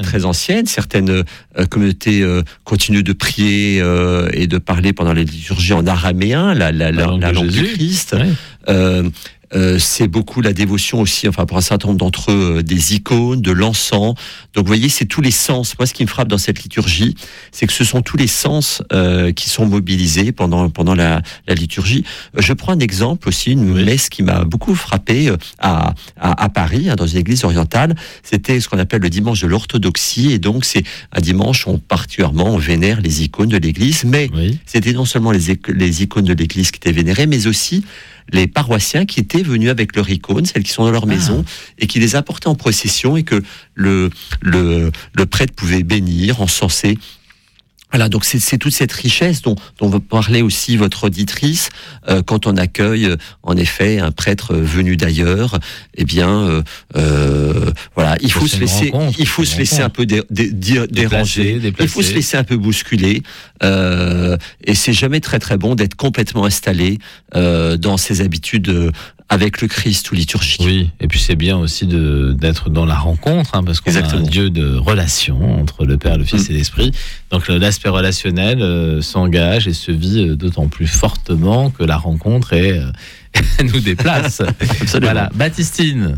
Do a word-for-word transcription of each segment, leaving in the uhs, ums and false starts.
très ancienne. Certaines euh, communautés euh, continuent de prier euh, et de parler pendant les liturgies en araméen, la, la, la, la langue, la langue du Christ. Ouais. Euh, Euh, c'est beaucoup la dévotion aussi, enfin pour un certain nombre d'entre eux, euh, des icônes, de l'encens. Donc vous voyez, c'est tous les sens. Moi, ce qui me frappe dans cette liturgie, c'est que ce sont tous les sens euh, qui sont mobilisés pendant pendant la, la liturgie. Je prends un exemple aussi, une oui. messe qui m'a beaucoup frappé euh, à, à à Paris, hein, dans une église orientale. C'était ce qu'on appelle le dimanche de l'orthodoxie, et donc c'est un dimanche où on particulièrement on vénère les icônes de l'église, mais oui. c'était non seulement les les icônes de l'église qui étaient vénérées, mais aussi les paroissiens qui étaient venus avec leurs icônes, celles qui sont dans leur ah. maison, et qui les apportaient en procession, et que le, le, le prêtre pouvait bénir, encenser. Voilà, donc c'est, c'est toute cette richesse dont, dont va parler aussi votre auditrice, euh, quand on accueille, euh, en effet, un prêtre venu d'ailleurs. Eh bien, euh, euh, voilà, il faut se laisser, il faut se laisser un peu dé, dé, dé, déranger, déplacer. Il faut se laisser un peu bousculer. Euh, et c'est jamais très très bon d'être complètement installé euh, dans ses habitudes. Euh, avec le Christ ou liturgique. Oui, et puis c'est bien aussi de, d'être dans la rencontre, hein, parce qu'on Exactement. a un Dieu de relation entre le Père, le Fils mmh. et l'Esprit. Donc l'aspect relationnel euh, s'engage et se vit euh, d'autant plus fortement que la rencontre est, euh, nous déplace. Voilà, Baptistine.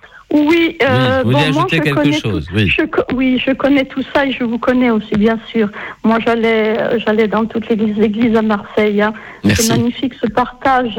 Oui, euh, oui, vous voulez bon, ajouter moi, je quelque chose tout, oui. Je, oui, je connais tout ça et je vous connais aussi, bien sûr. Moi, j'allais, j'allais dans toutes les églises, l'église à Marseille. Hein. C'est magnifique ce partage.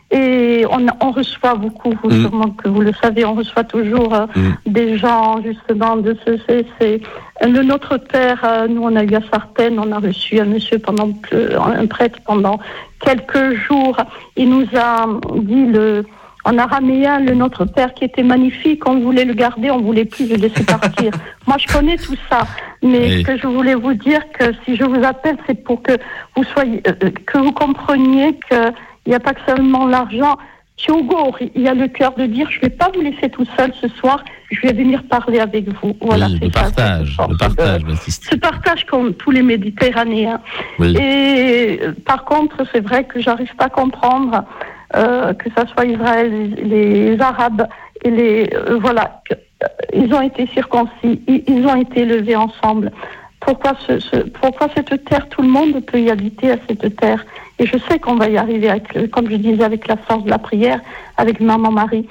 Et on, on reçoit beaucoup, vous, mmh. sûrement que vous le savez, on reçoit toujours euh, mmh. des gens, justement, de ce. C'est, c'est, le Notre Père, euh, nous, on a eu à Sartène, on a reçu un monsieur, pendant un prêtre, pendant quelques jours. Il nous a dit le. En araméen, le Notre Père qui était magnifique, on voulait le garder, on voulait plus le laisser partir. Moi, je connais tout ça, mais oui. ce que je voulais vous dire, que si je vous appelle, c'est pour que vous soyez, euh, que vous compreniez qu'il n'y a pas que seulement l'argent. Thiogo, il y a le cœur de dire, je ne vais pas vous laisser tout seul ce soir, je vais venir parler avec vous. Voilà, oui, c'est le ça, partage, c'est le partage, de, ce partage comme tous les Méditerranéens. Oui. Et par contre, c'est vrai que j'arrive pas à comprendre. Euh, que ça soit Israël, les, les Arabes et les euh, voilà, que, euh, ils ont été circoncis, ils, ils ont été élevés ensemble. Pourquoi ce, ce, pourquoi cette terre, tout le monde peut y habiter à cette terre. Et je sais qu'on va y arriver avec, le, comme je disais, avec la force de la prière, avec Maman Marie.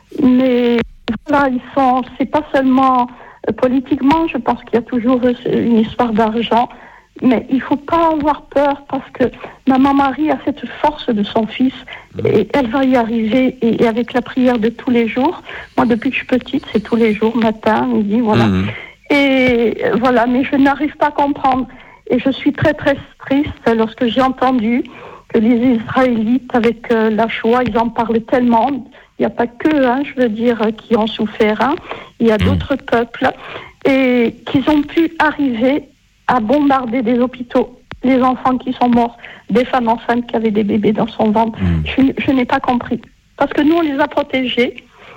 Mais voilà, ils sont, c'est pas seulement euh, politiquement. Je pense qu'il y a toujours une histoire d'argent. Mais il ne faut pas avoir peur parce que Maman Marie a cette force de son fils et elle va y arriver et, et avec la prière de tous les jours. Moi, depuis que je suis petite, c'est tous les jours, matin, midi, voilà. Mmh. Et voilà, mais je n'arrive pas à comprendre. Et je suis très, très triste lorsque j'ai entendu que les Israélites, avec euh, la Shoah, ils en parlent tellement. Il n'y a pas que, hein, je veux dire, qui ont souffert. Hein. Il y a mmh. d'autres peuples et qu'ils ont pu arriver à bombarder des hôpitaux, les enfants qui sont morts, des femmes enceintes qui avaient des bébés dans son ventre. Mmh. Je, je n'ai pas compris. Parce que nous, on les a protégés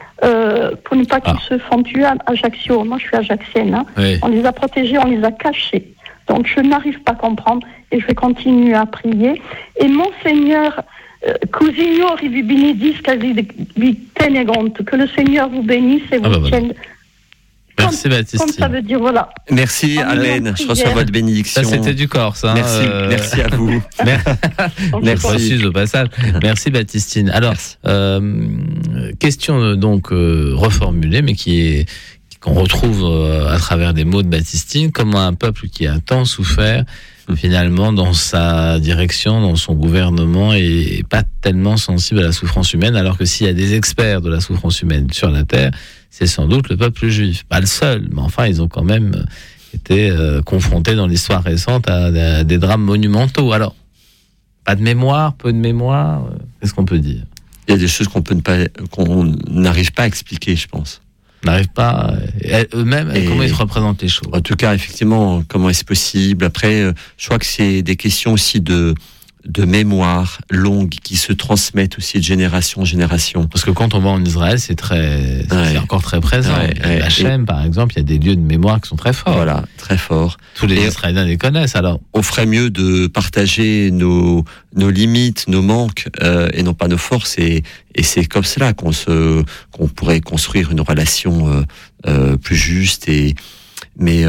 euh, pour ne pas qu'ils ah. se font tuer à Ajaccio. Moi, je suis ajaxienne. Hein. Oui. On les a protégés, on les a cachés. Donc, je n'arrive pas à comprendre et je vais continuer à prier. Et mon Seigneur, Cousignor, il vous bénisse, que le Seigneur vous bénisse et vous ah bah tienne. Voilà. Merci Baptiste. Comme ça veut dire, voilà. Merci Alain, je reçois votre bénédiction. Ça c'était du Corse. Hein, merci, euh... merci à vous. Merci au passage. Merci Baptistine. Alors, euh, question donc euh, reformulée, mais qui est qu'on retrouve euh, à travers des mots de Baptistine. Comment un peuple qui a tant souffert finalement dans sa direction, dans son gouvernement, est pas tellement sensible à la souffrance humaine, alors que s'il y a des experts de la souffrance humaine sur la terre, c'est sans doute le peuple juif. Pas le seul, mais enfin, ils ont quand même été euh, confrontés dans l'histoire récente à, à des drames monumentaux. Alors, pas de mémoire, peu de mémoire, euh, qu'est-ce qu'on peut dire ? Il y a des choses qu'on peut ne pas, qu'on n'arrive pas à expliquer, je pense. On n'arrive pas, euh, eux-mêmes, et comment ils représentent les choses. En tout cas, effectivement, comment est-ce possible ? Après, euh, je crois que c'est des questions aussi de... de mémoire longue qui se transmettent aussi de génération en génération. Parce que quand on va en Israël, c'est très, c'est ouais. encore très présent. Ouais, ouais. Hachem, par exemple, il y a des lieux de mémoire qui sont très forts. Voilà, très forts. Tous les et Israéliens les connaissent, alors. On ferait mieux de partager nos, nos limites, nos manques, euh, et non pas nos forces, et, et c'est comme cela qu'on se, qu'on pourrait construire une relation, euh, euh, plus juste et, mais,